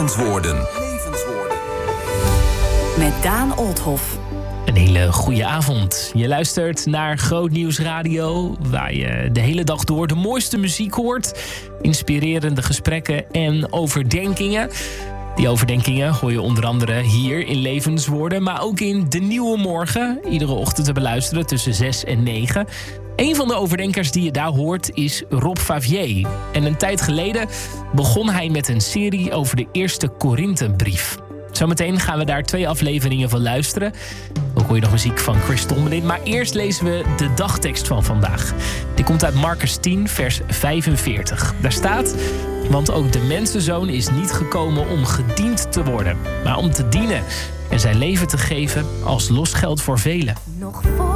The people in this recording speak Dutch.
Levenswoorden. Met Daan Olthoff. Een hele goede avond. Je luistert naar Groot Nieuws Radio, waar je de hele dag door de mooiste muziek hoort, inspirerende gesprekken en overdenkingen. Die overdenkingen hoor je onder andere hier in Levenswoorden, maar ook in De Nieuwe Morgen, iedere ochtend te beluisteren tussen 6 en 9. Een van de overdenkers die je daar hoort is Rob Favier. En een tijd geleden begon hij met een serie over de eerste Korinthebrief. Zometeen gaan we daar 2 afleveringen van luisteren. Ook hoor je nog muziek van Chris Tomlin. Maar eerst lezen we de dagtekst van vandaag. Die komt uit Marcus 10, vers 45. Daar staat: want ook de mensenzoon is niet gekomen om gediend te worden, maar om te dienen en zijn leven te geven als losgeld voor velen.